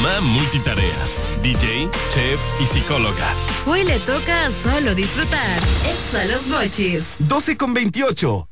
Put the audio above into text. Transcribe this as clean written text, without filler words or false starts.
mamá multitareas, DJ, chef y psicóloga. Hoy le toca solo disfrutar. Exa Los Mochis. 12:28.